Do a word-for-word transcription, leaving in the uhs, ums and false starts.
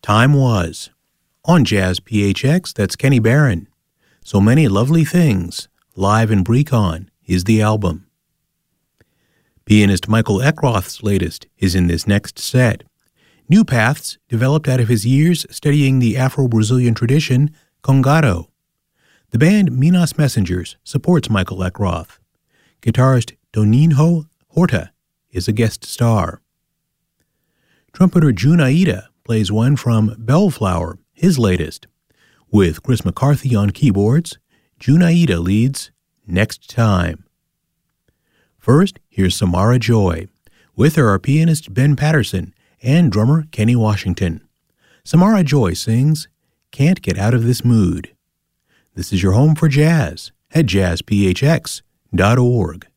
Time Was. On Jazz P H X, that's Kenny Barron. So Many Lovely Things, live in Brecon, is the album. Pianist Michael Eckroth's latest is in this next set. New Paths developed out of his years studying the Afro-Brazilian tradition, Congado. The band Minas Messengers supports Michael Eckroth. Guitarist Toninho Horta is a guest star. Trumpeter Jun Aida plays one from Bellflower, his latest. With Chris McCarthy on keyboards, Jun Aida leads Next Time. First, here's Samara Joy. With her are pianist Ben Patterson and drummer Kenny Washington. Samara Joy sings Can't Get Out of This Mood. This is your home for jazz at jazz p h x dot org.